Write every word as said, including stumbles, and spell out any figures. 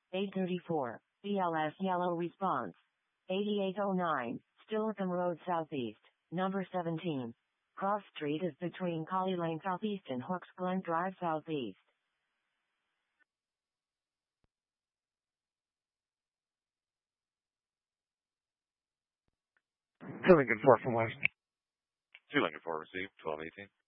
eight thirty-four, B L S yellow response. eighty-eight oh nine, Stillorcom Road Southeast, number seventeen. Cross Street is between Collie Lane Southeast and Hooks Glen Drive Southeast. two Lincoln four from West. two Lincoln four received, twelve eighteen.